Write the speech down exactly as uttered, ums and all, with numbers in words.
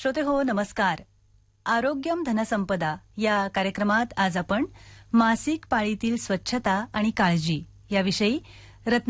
श्रोते हो नमस्कार. आरोग्यम धनसंपदा या कार्यक्रमात आज आपण मासिक पाळीतील स्वच्छता आणि काळजी याविषयी रत्न